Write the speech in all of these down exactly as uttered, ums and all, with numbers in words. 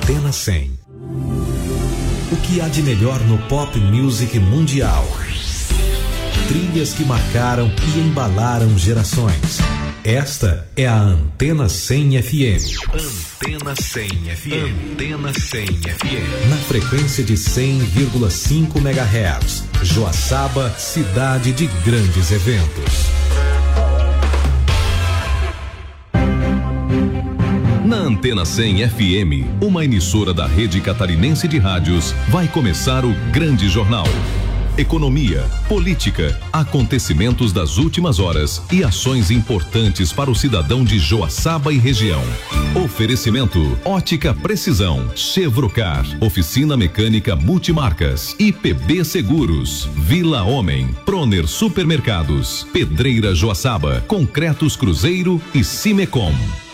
Antena cem. O que há de melhor no pop music mundial? Trilhas que marcaram e embalaram gerações. Esta é a Antena cem F M. Antena cem F M. Antena cem F M. Na frequência de cem vírgula cinco megahertz. Joaçaba, cidade de grandes eventos. Na Antena cem F M, uma emissora da Rede Catarinense de Rádios, vai começar o Grande Jornal. Economia, política, acontecimentos das últimas horas e ações importantes para o cidadão de Joaçaba e região. Oferecimento: Ótica Precisão, Chevrocar, Oficina Mecânica Multimarcas, I P B Seguros, Vila Homem, Proner Supermercados, Pedreira Joaçaba, Concretos Cruzeiro e Cimecom.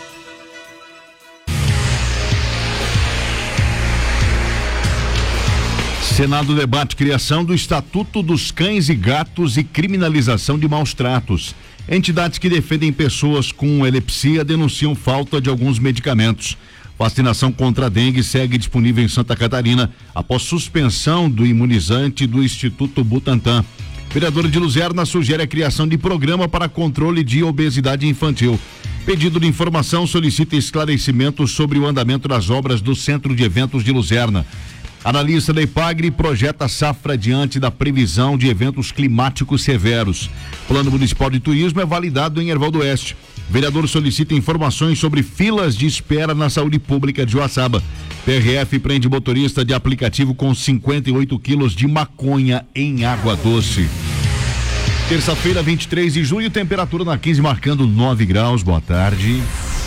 Senado debate criação do Estatuto dos Cães e Gatos e criminalização de maus tratos. Entidades que defendem pessoas com epilepsia denunciam falta de alguns medicamentos. Vacinação contra a dengue segue disponível em Santa Catarina após suspensão do imunizante do Instituto Butantan. Vereadora de Luzerna sugere a criação de programa para controle de obesidade infantil. Pedido de informação solicita esclarecimentos sobre o andamento das obras do Centro de Eventos de Luzerna. Analista da Ipagre projeta safra diante da previsão de eventos climáticos severos. Plano Municipal de Turismo é validado em Erval do Oeste. Vereador solicita informações sobre filas de espera na saúde pública de Joaçaba. P R F prende motorista de aplicativo com cinquenta e oito quilos de maconha em Água Doce. Terça-feira, vinte e três de junho, temperatura na quinze marcando nove graus. Boa tarde.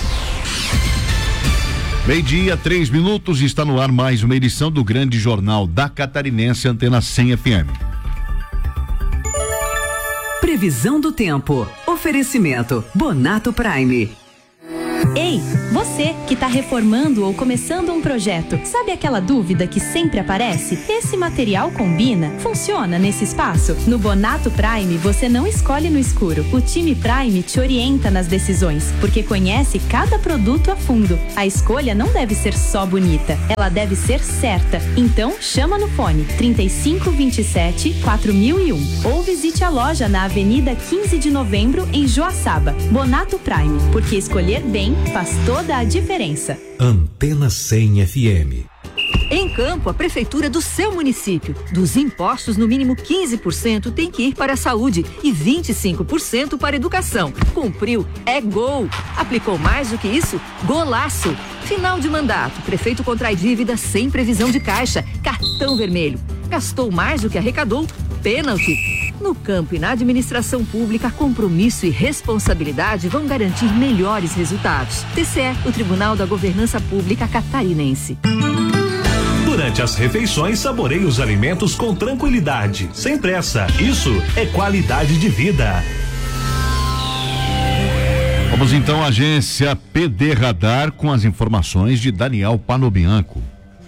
Meio-dia, três minutos, está no ar mais uma edição do Grande Jornal da Catarinense, Antena cem F M. Previsão do tempo. Oferecimento Bonato Prime. Ei, você que está reformando ou começando um projeto, sabe aquela dúvida que sempre aparece? Esse material combina? Funciona nesse espaço? No Bonato Prime, você não escolhe no escuro. O time Prime te orienta nas decisões, porque conhece cada produto a fundo. A escolha não deve ser só bonita, ela deve ser certa. Então, chama no fone trinta e cinco, vinte e sete, quatro mil e um ou visite a loja na Avenida quinze de Novembro, em Joaçaba. Bonato Prime, porque escolher bem faz toda a diferença. Antena cem F M. Em Campo, a prefeitura do seu município. Dos impostos, no mínimo quinze por cento tem que ir para a saúde e vinte e cinco por cento para a educação. Cumpriu, é gol. Aplicou mais do que isso? Golaço. Final de mandato, prefeito contrai dívida sem previsão de caixa, cartão vermelho. Gastou mais do que arrecadou? Pênalti. No campo e na administração pública, compromisso e responsabilidade vão garantir melhores resultados. T C E, o Tribunal da Governança Pública Catarinense. Durante as refeições, saboreie os alimentos com tranquilidade, sem pressa. Isso é qualidade de vida. Vamos então à agência P D Radar com as informações de Daniel Panobianco.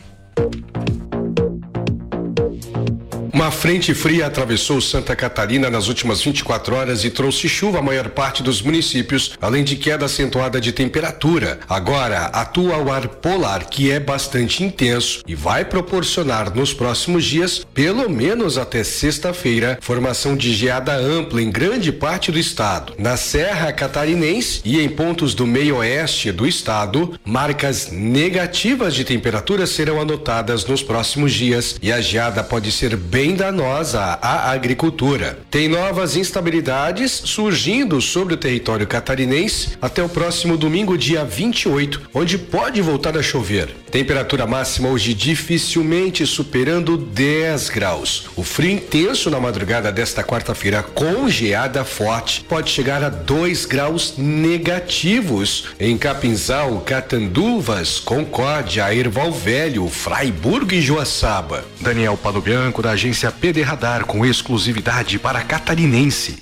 Uma frente fria atravessou Santa Catarina nas últimas vinte e quatro horas e trouxe chuva à maior parte dos municípios, além de queda acentuada de temperatura. Agora atua o ar polar, que é bastante intenso e vai proporcionar nos próximos dias, pelo menos até sexta-feira, formação de geada ampla em grande parte do estado. Na Serra Catarinense e em pontos do meio-oeste do estado, marcas negativas de temperatura serão anotadas nos próximos dias e a geada pode ser bem danosa à agricultura. Tem novas instabilidades surgindo sobre o território catarinense até o próximo domingo, dia vinte e oito, onde pode voltar a chover. Temperatura máxima hoje dificilmente superando dez graus. O frio intenso na madrugada desta quarta-feira com geada forte pode chegar a dois graus negativos em Capinzal, Catanduvas, Concórdia, Erval Velho, Fraiburgo e Joaçaba. Daniel Panobianco, da agência P D Radar, com exclusividade para Catarinense.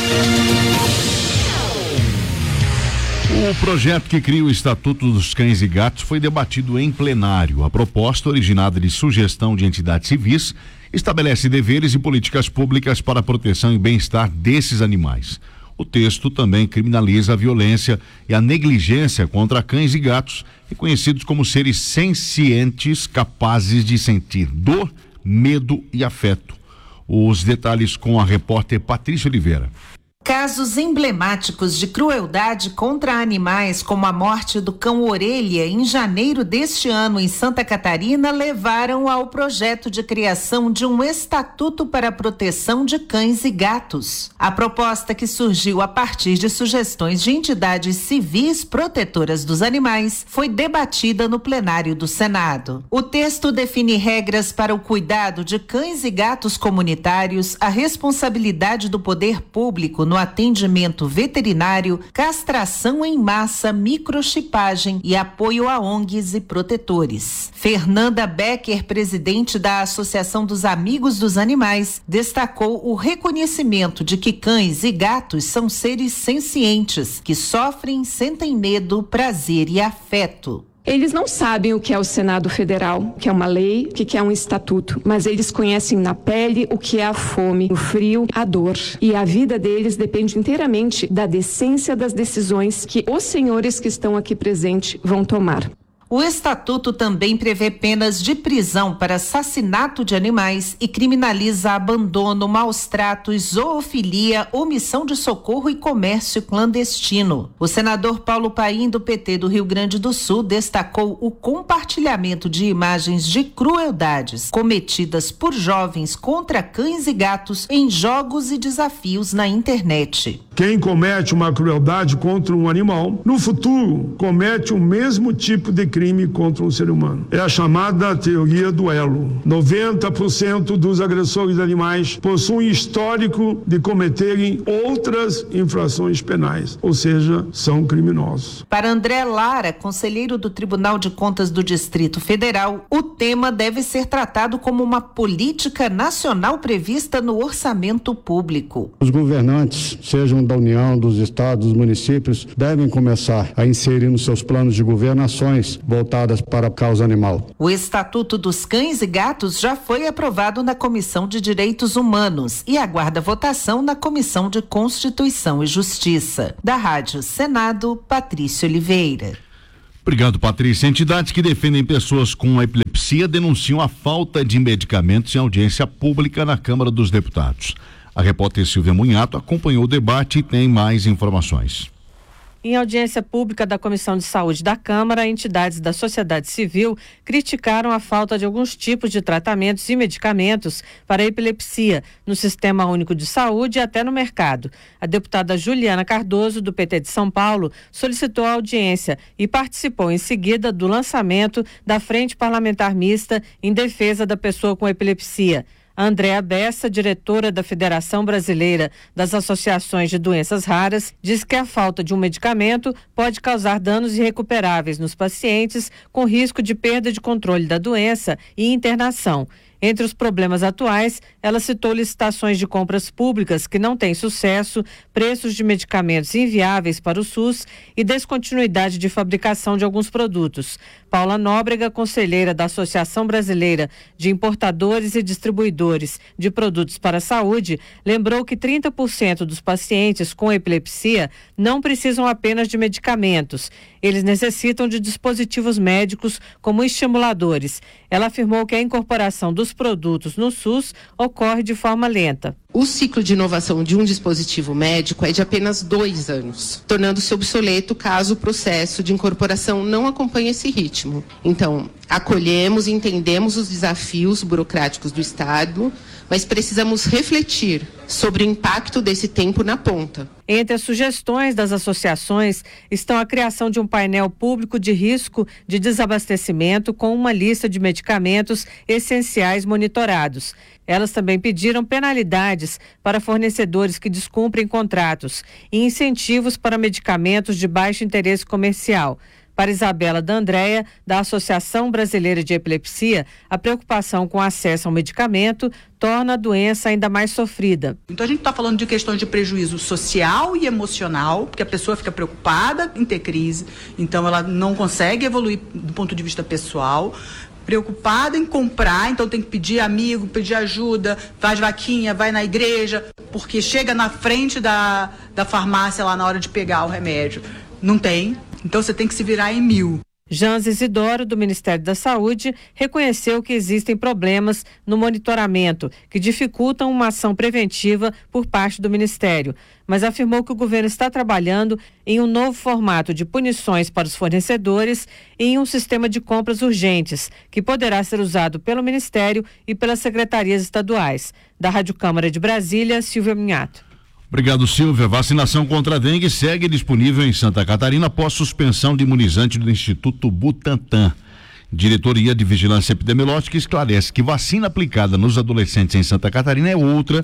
O projeto que cria o Estatuto dos Cães e Gatos foi debatido em plenário. A proposta, originada de sugestão de entidades civis, estabelece deveres e políticas públicas para a proteção e bem-estar desses animais. O texto também criminaliza a violência e a negligência contra cães e gatos, reconhecidos como seres sencientes capazes de sentir dor, medo e afeto. Os detalhes com a repórter Patrícia Oliveira. Casos emblemáticos de crueldade contra animais, como a morte do cão Orelha em janeiro deste ano em Santa Catarina, levaram ao projeto de criação de um estatuto para a proteção de cães e gatos. A proposta, que surgiu a partir de sugestões de entidades civis protetoras dos animais, foi debatida no plenário do Senado. O texto define regras para o cuidado de cães e gatos comunitários, a responsabilidade do poder público no atendimento veterinário, castração em massa, microchipagem e apoio a O N Gs e protetores. Fernanda Becker, presidente da Associação dos Amigos dos Animais, destacou o reconhecimento de que cães e gatos são seres sencientes, que sofrem, sentem medo, prazer e afeto. Eles não sabem o que é o Senado Federal, o que é uma lei, o que é um estatuto, mas eles conhecem na pele o que é a fome, o frio, a dor. E a vida deles depende inteiramente da decência das decisões que os senhores que estão aqui presentes vão tomar. O estatuto também prevê penas de prisão para assassinato de animais e criminaliza abandono, maus tratos, zoofilia, omissão de socorro e comércio clandestino. O senador Paulo Paim, do P T do Rio Grande do Sul, destacou o compartilhamento de imagens de crueldades cometidas por jovens contra cães e gatos em jogos e desafios na internet. Quem comete uma crueldade contra um animal, no futuro comete o mesmo tipo de crime contra um ser humano. É a chamada teoria do elo. noventa por cento dos agressores de animais possuem histórico de cometerem outras infrações penais, ou seja, são criminosos. Para André Lara, conselheiro do Tribunal de Contas do Distrito Federal, o tema deve ser tratado como uma política nacional prevista no orçamento público. Os governantes, sejam da União, dos estados, dos municípios, devem começar a inserir nos seus planos de governo ações voltadas para a causa animal. O Estatuto dos Cães e Gatos já foi aprovado na Comissão de Direitos Humanos e aguarda votação na Comissão de Constituição e Justiça. Da Rádio Senado, Patrícia Oliveira. Obrigado, Patrícia. Entidades que defendem pessoas com epilepsia denunciam a falta de medicamentos em audiência pública na Câmara dos Deputados. A repórter Silvia Munhato acompanhou o debate e tem mais informações. Em audiência pública da Comissão de Saúde da Câmara, entidades da sociedade civil criticaram a falta de alguns tipos de tratamentos e medicamentos para a epilepsia no Sistema Único de Saúde e até no mercado. A deputada Juliana Cardoso, do P T de São Paulo, solicitou a audiência e participou em seguida do lançamento da Frente Parlamentar Mista em defesa da pessoa com epilepsia. Andréa Bessa, diretora da Federação Brasileira das Associações de Doenças Raras, diz que a falta de um medicamento pode causar danos irrecuperáveis nos pacientes, com risco de perda de controle da doença e internação. Entre os problemas atuais, ela citou licitações de compras públicas que não têm sucesso, preços de medicamentos inviáveis para o SUS e descontinuidade de fabricação de alguns produtos. Paula Nóbrega, conselheira da Associação Brasileira de Importadores e Distribuidores de Produtos para a Saúde, lembrou que trinta por cento dos pacientes com epilepsia não precisam apenas de medicamentos. Eles necessitam de dispositivos médicos como estimuladores. Ela afirmou que a incorporação dos produtos no SUS ocorre de forma lenta. O ciclo de inovação de um dispositivo médico é de apenas dois anos, tornando-se obsoleto caso o processo de incorporação não acompanhe esse ritmo. Então, acolhemos e entendemos os desafios burocráticos do Estado, mas precisamos refletir sobre o impacto desse tempo na ponta. Entre as sugestões das associações estão a criação de um painel público de risco de desabastecimento com uma lista de medicamentos essenciais monitorados. Elas também pediram penalidades para fornecedores que descumprem contratos e incentivos para medicamentos de baixo interesse comercial. Para Isabela D'Andrea, da Associação Brasileira de Epilepsia, a preocupação com o acesso ao medicamento torna a doença ainda mais sofrida. Então a gente está falando de questões de prejuízo social e emocional, porque a pessoa fica preocupada em ter crise, então ela não consegue evoluir do ponto de vista pessoal, preocupada em comprar, então tem que pedir amigo, pedir ajuda, faz vaquinha, vai na igreja, porque chega na frente da, da farmácia lá na hora de pegar o remédio. Não tem, então você tem que se virar em mil. Jans Isidoro, do Ministério da Saúde, reconheceu que existem problemas no monitoramento que dificultam uma ação preventiva por parte do Ministério, mas afirmou que o governo está trabalhando em um novo formato de punições para os fornecedores e em um sistema de compras urgentes, que poderá ser usado pelo Ministério e pelas secretarias estaduais. Da Rádio Câmara de Brasília, Silvia Minhato. Obrigado, Silvia. Vacinação contra a dengue segue disponível em Santa Catarina após suspensão de imunizante do Instituto Butantan. Diretoria de Vigilância Epidemiológica esclarece que vacina aplicada nos adolescentes em Santa Catarina é outra,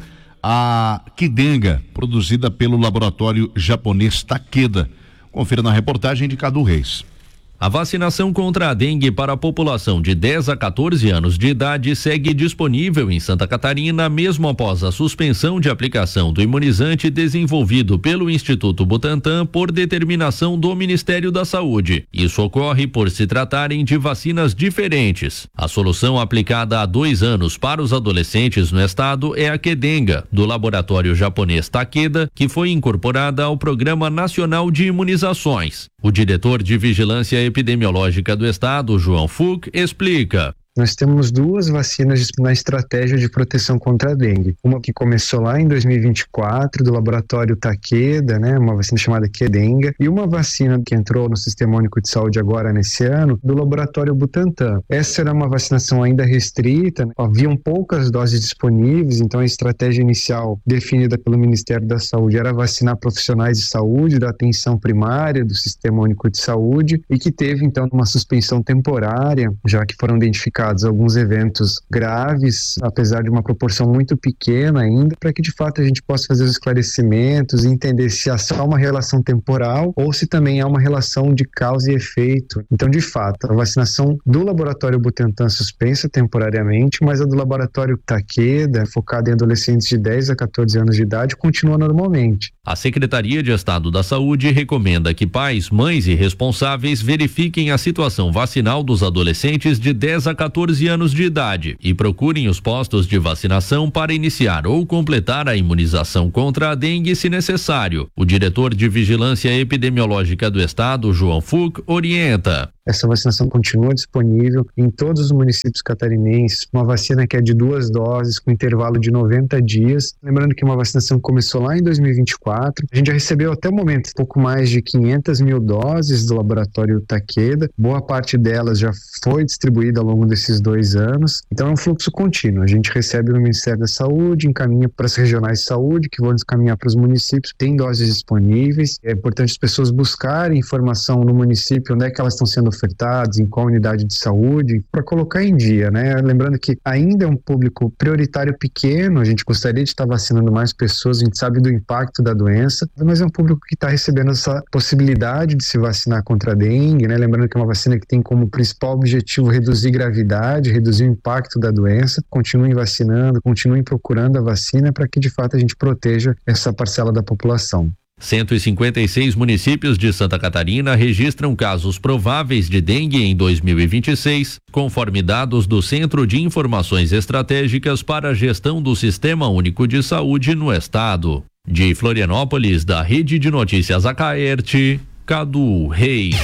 a Qdenga, produzida pelo laboratório japonês Takeda. Confira na reportagem de Cadu Reis. A vacinação contra a dengue para a população de dez a quatorze anos de idade segue disponível em Santa Catarina, mesmo após a suspensão de aplicação do imunizante desenvolvido pelo Instituto Butantan por determinação do Ministério da Saúde. Isso ocorre por se tratarem de vacinas diferentes. A solução aplicada há dois anos para os adolescentes no estado é a Qdenga, do laboratório japonês Takeda, que foi incorporada ao Programa Nacional de Imunizações. O diretor de Vigilância Epidemiológica do Estado, João Fux, explica. Nós temos duas vacinas na estratégia de proteção contra a dengue. Uma que começou lá em dois mil e vinte e quatro, do laboratório Takeda, né, uma vacina chamada Qdenga, e uma vacina que entrou no Sistema Único de Saúde agora nesse ano, do laboratório Butantan. Essa era uma vacinação ainda restrita, né? Haviam poucas doses disponíveis, então a estratégia inicial definida pelo Ministério da Saúde era vacinar profissionais de saúde, da atenção primária do Sistema Único de Saúde, e que teve então uma suspensão temporária, já que foram identificados alguns eventos graves, apesar de uma proporção muito pequena ainda, para que de fato a gente possa fazer os esclarecimentos e entender se há só uma relação temporal ou se também há uma relação de causa e efeito. Então, de fato, a vacinação do laboratório Butantan suspensa temporariamente, mas a do laboratório Takeda, focada em adolescentes de dez a quatorze anos de idade, continua normalmente. A Secretaria de Estado da Saúde recomenda que pais, mães e responsáveis verifiquem a situação vacinal dos adolescentes de dez a quatorze anos de idade e procurem os postos de vacinação para iniciar ou completar a imunização contra a dengue se necessário. O diretor de Vigilância Epidemiológica do Estado, João Fux, orienta. Essa vacinação continua disponível em todos os municípios catarinenses, uma vacina que é de duas doses com intervalo de noventa dias. Lembrando que uma vacinação que começou lá em dois mil e vinte e quatro, a gente já recebeu até o momento pouco mais de quinhentas mil doses do laboratório Takeda, boa parte delas já foi distribuída ao longo desses dois anos, então é um fluxo contínuo. A gente recebe no Ministério da Saúde, encaminha para as regionais de saúde, que vão encaminhar para os municípios, tem doses disponíveis. É importante as pessoas buscarem informação no município, onde é que elas estão sendo ofertados, em qual unidade de saúde, para colocar em dia, né? Lembrando que ainda é um público prioritário pequeno, a gente gostaria de estar vacinando mais pessoas, a gente sabe do impacto da doença, mas é um público que está recebendo essa possibilidade de se vacinar contra a dengue, né? Lembrando que é uma vacina que tem como principal objetivo reduzir gravidade, reduzir o impacto da doença. Continuem vacinando, continuem procurando a vacina para que de fato a gente proteja essa parcela da população. cento e cinquenta e seis municípios de Santa Catarina registram casos prováveis de dengue em dois mil e vinte e seis, conforme dados do Centro de Informações Estratégicas para a Gestão do Sistema Único de Saúde no Estado. De Florianópolis, da Rede de Notícias Acaerte, Cadu Reis.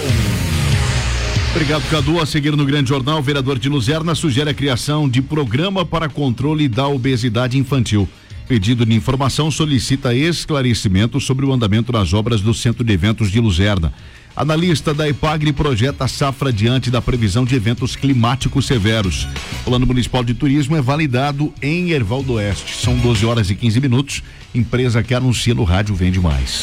Obrigado, Cadu. A seguir no Grande Jornal, o vereador de Luzerna sugere a criação de programa para controle da obesidade infantil. Pedido de informação solicita esclarecimento sobre o andamento das obras do Centro de Eventos de Luzerna. Analista da Epagre projeta a safra diante da previsão de eventos climáticos severos. O Plano Municipal de Turismo é validado em Erval do Oeste. São doze horas e quinze minutos. Empresa que anuncia no rádio vende mais.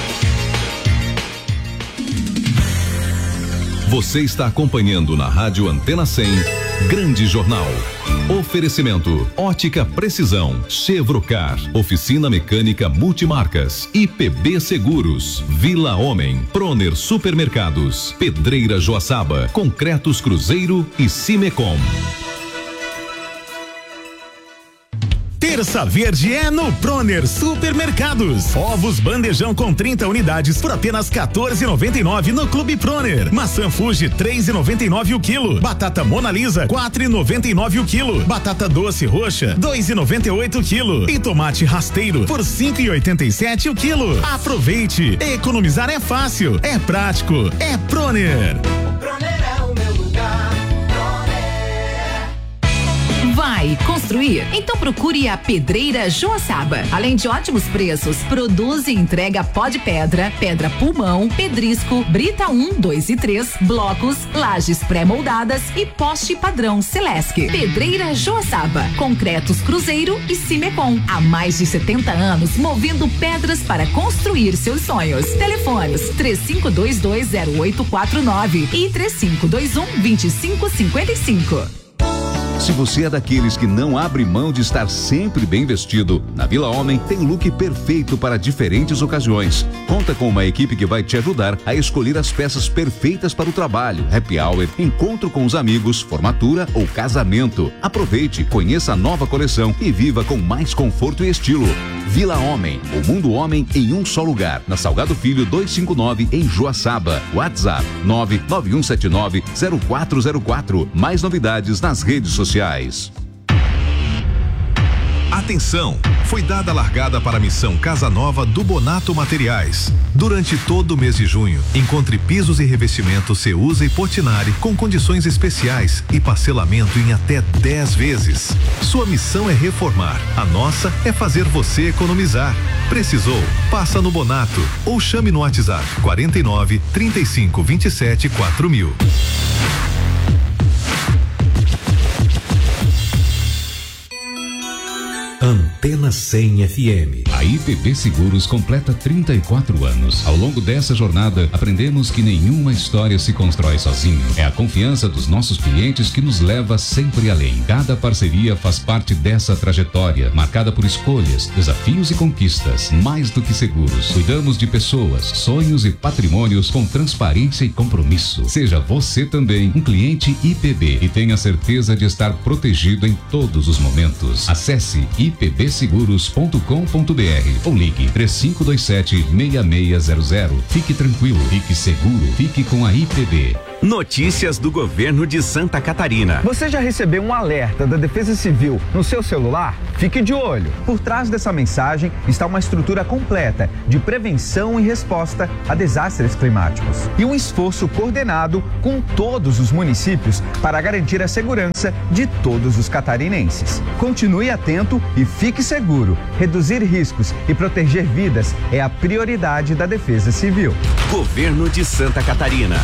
Você está acompanhando na Rádio Antena cem, Grande Jornal. Oferecimento, Ótica Precisão, Chevrocar, Oficina Mecânica Multimarcas, I P B Seguros, Vila Homem, Proner Supermercados, Pedreira Joaçaba, Concretos Cruzeiro e Cimecom. Terça Verde é no Proner Supermercados. Ovos bandejão com trinta unidades por apenas quatorze reais e noventa e nove no Clube Proner. Maçã Fuji três reais e noventa e nove o quilo. Batata Mona Lisa quatro reais e noventa e nove o quilo. Batata doce roxa dois reais e noventa e oito o quilo. E tomate rasteiro por cinco reais e oitenta e sete o quilo. Aproveite. Economizar é fácil, é prático, é Proner. Proner é o meu lugar. Vai construir? Então procure a Pedreira Joaçaba. Além de ótimos preços, produz e entrega pó de pedra, pedra pulmão, pedrisco, brita um, dois e três, blocos, lajes pré-moldadas e poste padrão Celesc. Pedreira Joaçaba. Concretos Cruzeiro e Cimecon. Há mais de setenta anos movendo pedras para construir seus sonhos. Telefones três cinco dois dois zero oito quatro nove e três cinco dois um dois cinco cinco cinco. Se você é daqueles que não abre mão de estar sempre bem vestido, na Vila Homem tem look perfeito para diferentes ocasiões. Conta com uma equipe que vai te ajudar a escolher as peças perfeitas para o trabalho, happy hour, encontro com os amigos, formatura ou casamento. Aproveite, conheça a nova coleção e viva com mais conforto e estilo. Vila Homem, o mundo homem em um só lugar. Na Salgado Filho duzentos e cinquenta e nove, em Joaçaba. WhatsApp nove nove um sete nove zero quatro zero quatro. Mais novidades nas redes sociais. Atenção! Foi dada a largada para a missão Casa Nova do Bonato Materiais. Durante todo o mês de junho, encontre pisos e revestimentos Ceusa e Portinari com condições especiais e parcelamento em até dez vezes. Sua missão é reformar, a nossa é fazer você economizar. Precisou? Passa no Bonato ou chame no WhatsApp quarenta e nove, trinta e cinco, vinte e sete, quatro mil. Antena cem F M. A I P B Seguros completa trinta e quatro anos. Ao longo dessa jornada, aprendemos que nenhuma história se constrói sozinho. É a confiança dos nossos clientes que nos leva sempre além. Cada parceria faz parte dessa trajetória, marcada por escolhas, desafios e conquistas. Mais do que seguros, cuidamos de pessoas, sonhos e patrimônios com transparência e compromisso. Seja você também um cliente I P B e tenha certeza de estar protegido em todos os momentos. Acesse i p b seguros ponto com ponto b r ou ligue três cinco dois sete, seis seis zero zero. Fique tranquilo, fique seguro, fique com a I P B. Notícias do governo de Santa Catarina. Você já recebeu um alerta da Defesa Civil no seu celular? Fique de olho. Por trás dessa mensagem está uma estrutura completa de prevenção e resposta a desastres climáticos e um esforço coordenado com todos os municípios para garantir a segurança de todos os catarinenses. Continue atento e fique seguro. Reduzir riscos e proteger vidas é a prioridade da Defesa Civil. Governo de Santa Catarina.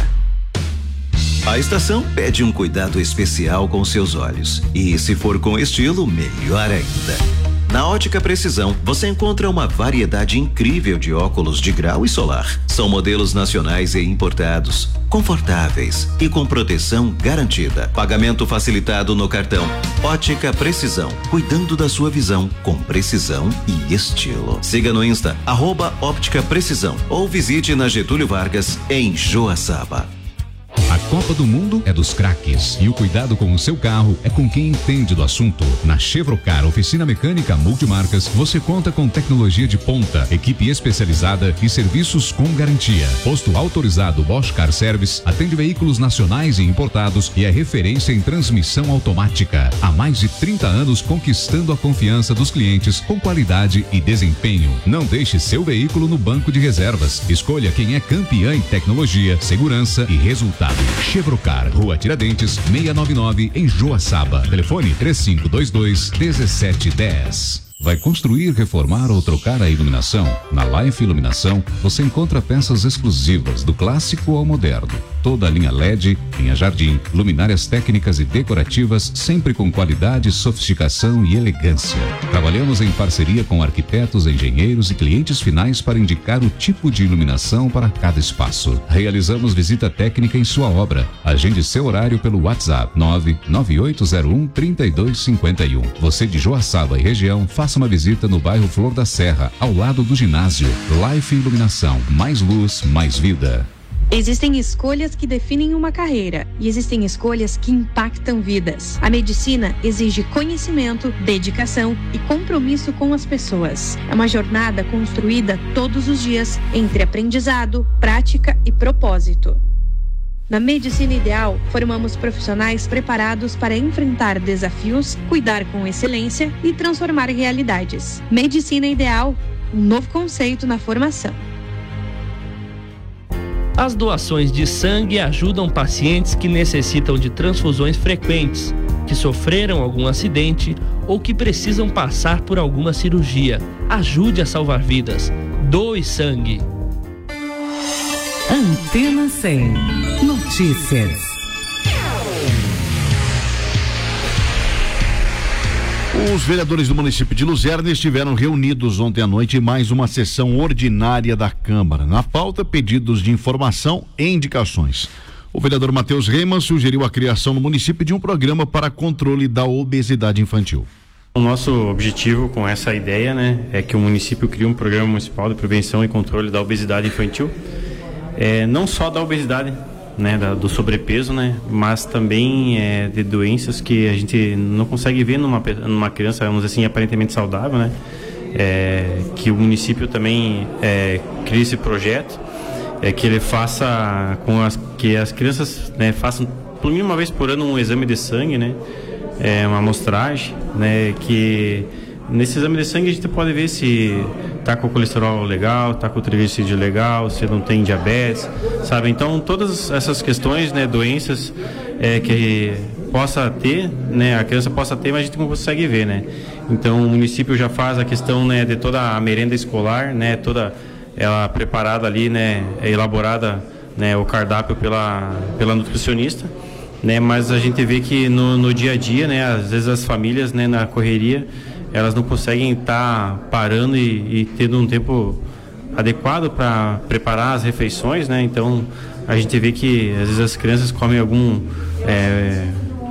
A estação pede um cuidado especial com seus olhos. E se for com estilo, melhor ainda. Na Ótica Precisão, você encontra uma variedade incrível de óculos de grau e solar. São modelos nacionais e importados, confortáveis e com proteção garantida. Pagamento facilitado no cartão. Ótica Precisão, cuidando da sua visão com precisão e estilo. Siga no Insta, arroba Óptica Precisão, ou visite na Getúlio Vargas, em Joaçaba. A Copa do Mundo é dos craques e o cuidado com o seu carro é com quem entende do assunto. Na Chevrocar Oficina Mecânica Multimarcas, você conta com tecnologia de ponta, equipe especializada e serviços com garantia. Posto autorizado Bosch Car Service, atende veículos nacionais e importados e é referência em transmissão automática. Há mais de trinta anos conquistando a confiança dos clientes com qualidade e desempenho. Não deixe seu veículo no banco de reservas. Escolha quem é campeã em tecnologia, segurança e resultado. Chevrocar, Rua Tiradentes, seiscentos e noventa e nove, em Joaçaba. Telefone três cinco dois dois, um sete um zero. Vai construir, reformar ou trocar a iluminação? Na Life Iluminação, você encontra peças exclusivas do clássico ao moderno. Toda a linha L E D, linha Jardim, luminárias técnicas e decorativas, sempre com qualidade, sofisticação e elegância. Trabalhamos em parceria com arquitetos, engenheiros e clientes finais para indicar o tipo de iluminação para cada espaço. Realizamos visita técnica em sua obra. Agende seu horário pelo WhatsApp nove nove oito zero um, três dois cinco um. Você de Joaçaba e região, faça uma visita no bairro Flor da Serra, ao lado do ginásio. Life Iluminação, mais luz, mais vida. Existem escolhas que definem uma carreira e existem escolhas que impactam vidas. A medicina exige conhecimento, dedicação e compromisso com as pessoas. É uma jornada construída todos os dias entre aprendizado, prática e propósito. Na Medicina Ideal, formamos profissionais preparados para enfrentar desafios, cuidar com excelência e transformar realidades. Medicina Ideal, um novo conceito na formação. As doações de sangue ajudam pacientes que necessitam de transfusões frequentes, que sofreram algum acidente ou que precisam passar por alguma cirurgia. Ajude a salvar vidas. Doe sangue. Antena cem. Notícias. Os vereadores do município de Luzerna estiveram reunidos ontem à noite em mais uma sessão ordinária da Câmara. Na pauta, pedidos de informação e indicações. O vereador Matheus Reimann sugeriu a criação no município de um programa para controle da obesidade infantil. O nosso objetivo com essa ideia, né, é que o município crie um programa municipal de prevenção e controle da obesidade infantil. É, não só da obesidade, né, da, do sobrepeso, né, mas também é, de doenças que a gente não consegue ver numa, numa criança, vamos dizer assim, aparentemente saudável, né, é, que o município também é, crie esse projeto, é, que ele faça com as, que as crianças, né, façam pelo menos uma vez por ano um exame de sangue, né, é, uma amostragem, né, que nesse exame de sangue a gente pode ver se está com o colesterol legal, está com o triglicerídeo legal, se não tem diabetes, sabe? Então todas essas questões, né, doenças é, que possa ter, né, a criança possa ter, mas a gente não consegue ver, né? Então o município já faz a questão, né, de toda a merenda escolar, né, toda ela preparada ali, né, é elaborada, né, o cardápio pela pela nutricionista, né? Mas a gente vê que no, no dia a dia, né, às vezes as famílias, né, na correria, elas não conseguem estar tá parando e, e tendo um tempo adequado para preparar as refeições, né? Então a gente vê que às vezes as crianças comem algum é,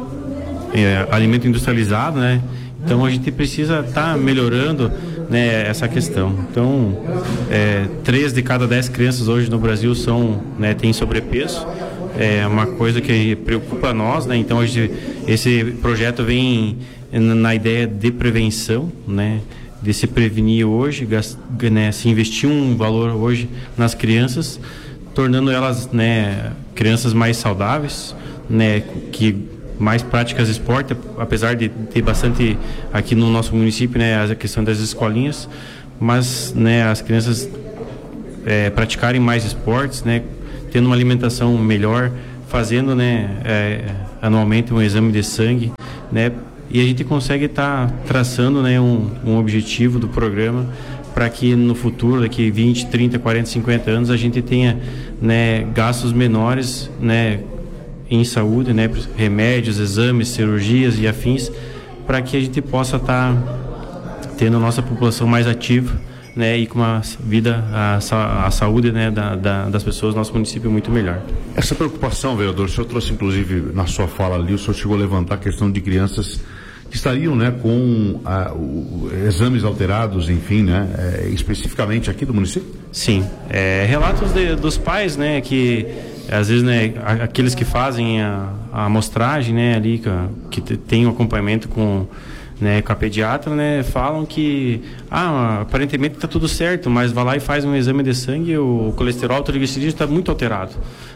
é, alimento industrializado, né? Então a gente precisa estar tá melhorando, né, essa questão. Então é, três de cada dez crianças hoje no Brasil são, né, têm sobrepeso. É uma coisa que preocupa nós, né? Então a gente, esse projeto vem na ideia de prevenção, né, de se prevenir hoje, né, se investir um valor hoje nas crianças, tornando elas, né, crianças mais saudáveis, né, que mais práticas de esporte, apesar de ter bastante aqui no nosso município, né, a questão das escolinhas, mas, né, as crianças é, praticarem mais esportes, né, tendo uma alimentação melhor, fazendo, né, é, anualmente um exame de sangue, né, e a gente consegue estar tá traçando, né, um, um objetivo do programa para que no futuro, daqui vinte, trinta, quarenta, cinquenta anos, a gente tenha, né, gastos menores, né, em saúde, né, remédios, exames, cirurgias e afins, para que a gente possa estar tá tendo a nossa população mais ativa, né, e com uma vida, a, a saúde, né, da, da, das pessoas do nosso município muito melhor. Essa preocupação, vereador, o senhor trouxe inclusive na sua fala ali, o senhor chegou a levantar a questão de crianças que estariam, né, com a, o, exames alterados, enfim, né, é, especificamente aqui do município? Sim, é, relatos de, dos pais, né, que às vezes, né, aqueles que fazem a, a amostragem, né, ali, que, que tem um acompanhamento com, né, com a pediatra, né, falam que ah, aparentemente está tudo certo, mas vai lá e faz um exame de sangue e o colesterol, o triglicerídeo está muito alterado.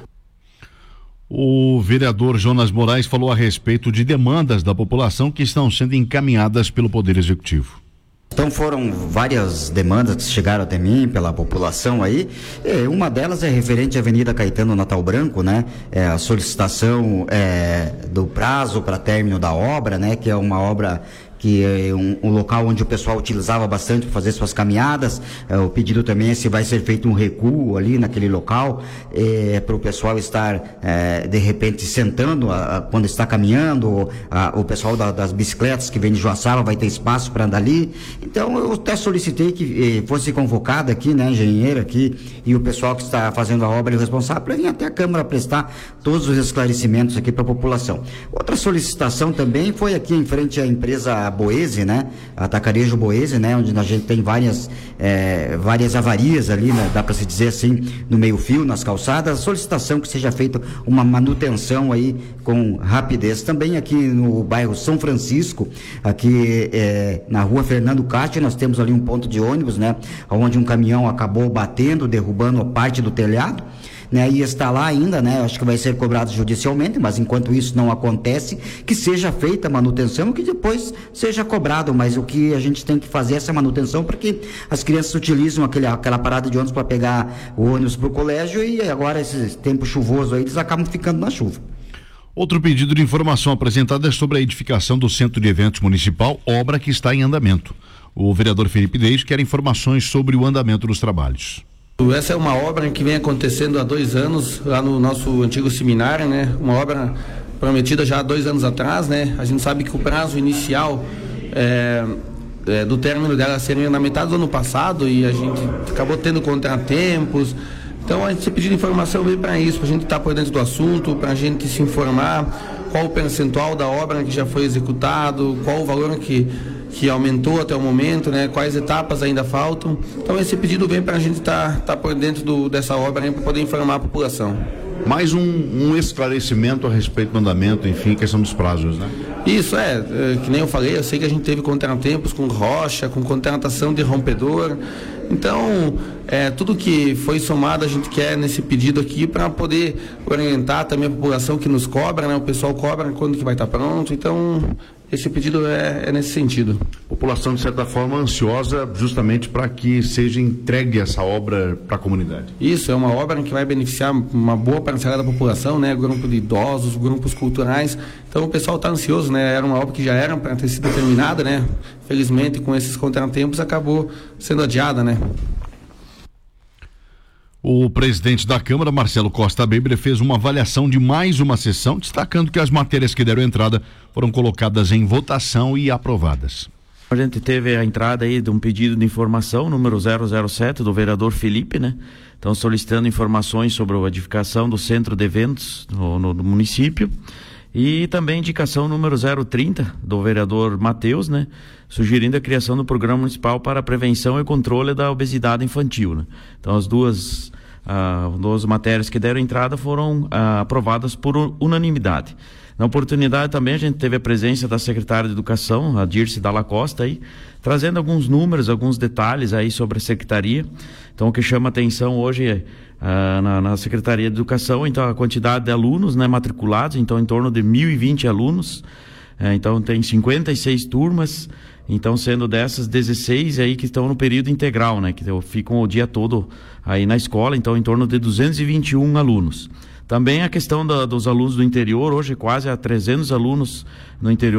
O vereador Jonas Moraes falou a respeito de demandas da população que estão sendo encaminhadas pelo Poder Executivo. Então foram várias demandas que chegaram até mim pela população aí. E uma delas é referente à Avenida Caetano Natal Branco, né? É a solicitação é, do prazo para término da obra, né? Que é uma obra que é um, um local onde o pessoal utilizava bastante para fazer suas caminhadas. É, o pedido também é se vai ser feito um recuo ali naquele local, é, para o pessoal estar, é, de repente, sentando a, a, quando está caminhando. A, o pessoal da, das bicicletas que vem de Joaçaba vai ter espaço para andar ali. Então, eu até solicitei que eh, fosse convocada aqui, né, engenheiro aqui, e o pessoal que está fazendo a obra e o responsável, para vir até a Câmara prestar todos os esclarecimentos aqui para a população. Outra solicitação também foi aqui em frente à empresa Boese, né? Atacarejo Boese, né? Onde a gente tem várias, é, várias avarias ali, né? Dá para se dizer assim, no meio fio, nas calçadas. A solicitação que seja feita uma manutenção aí com rapidez. Também aqui no bairro São Francisco, aqui é, na rua Fernando Castro, nós temos ali um ponto de ônibus, né? Onde um caminhão acabou batendo, derrubando parte do telhado. Né, e está lá ainda, né? Acho que vai ser cobrado judicialmente, mas enquanto isso não acontece, que seja feita a manutenção e que depois seja cobrado, mas o que a gente tem que fazer é essa manutenção para que as crianças utilizam aquele, aquela parada de ônibus para pegar o ônibus para o colégio e agora esse tempo chuvoso aí, eles acabam ficando na chuva. Outro pedido de informação apresentado é sobre a edificação do Centro de Eventos Municipal, obra que está em andamento. O vereador Felipe Deis quer informações sobre o andamento dos trabalhos. Essa é uma obra que vem acontecendo há dois anos lá no nosso antigo seminário, né? Uma obra prometida já há dois anos atrás, né? A gente sabe que o prazo inicial é, é, do término dela seria na metade do ano passado e a gente acabou tendo contratempos. Então a gente pediu informação veio para isso, para a gente estar por dentro do assunto, para a gente se informar qual o percentual da obra que já foi executado, qual o valor que que aumentou até o momento, né? Quais etapas ainda faltam. Então esse pedido vem para a gente estar tá, tá por dentro do, dessa obra, né? Para poder informar a população. Mais um, um esclarecimento a respeito do andamento, enfim, questão dos prazos, né? Isso, é, é, que nem eu falei, eu sei que a gente teve contratempos com rocha, com contratação de rompedor. Então, é, tudo que foi somado a gente quer nesse pedido aqui para poder orientar também a população que nos cobra, né? O pessoal cobra quando que vai estar tá pronto, então esse pedido é, é nesse sentido. População, de certa forma, ansiosa justamente para que seja entregue essa obra para a comunidade. Isso, é uma obra que vai beneficiar uma boa parcela da população, né? Grupo de idosos, grupos culturais. Então o pessoal está ansioso, né? Era uma obra que já era para ter sido terminada, né? Felizmente, com esses contratempos, acabou sendo adiada, né? O presidente da Câmara, Marcelo Costa Weber, fez uma avaliação de mais uma sessão, destacando que as matérias que deram entrada foram colocadas em votação e aprovadas. A gente teve a entrada aí de um pedido de informação, número zero zero sete, do vereador Felipe, né? Então, solicitando informações sobre a edificação do centro de eventos no, no, no município. E também indicação número zero trinta, do vereador Matheus, né? Sugerindo a criação do Programa Municipal para a Prevenção e Controle da Obesidade Infantil, né? Então, as duas, ah, duas matérias que deram entrada foram ah, aprovadas por unanimidade. Na oportunidade também a gente teve a presença da secretária de Educação, a Dirce Dalla Costa, aí, trazendo alguns números, alguns detalhes aí sobre a secretaria. Então, o que chama atenção hoje é ah, na, na Secretaria de Educação, então a quantidade de alunos, né, matriculados, então em torno de mil e vinte alunos, é, então tem cinquenta e seis turmas, então sendo dessas dezesseis aí que estão no período integral, né, que ficam o dia todo aí na escola, então em torno de duzentos e vinte e um alunos. Também a questão da, dos alunos do interior, hoje quase há trezentos alunos no interior